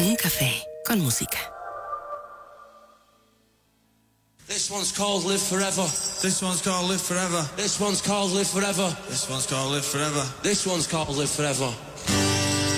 Un café con música. This one's called Live Forever. This one's called Live Forever. This one's called Live Forever. This one's called Live Forever. This one's called Live Forever.